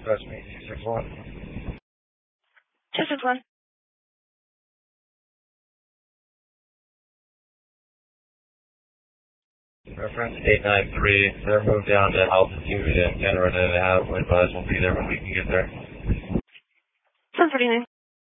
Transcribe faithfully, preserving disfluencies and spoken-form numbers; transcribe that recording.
Express me two six one. two six one. Reference eight nine three. They're moved down to altitude and ten and a half. Wind buzz will be there when we can get there. seven forty-nine.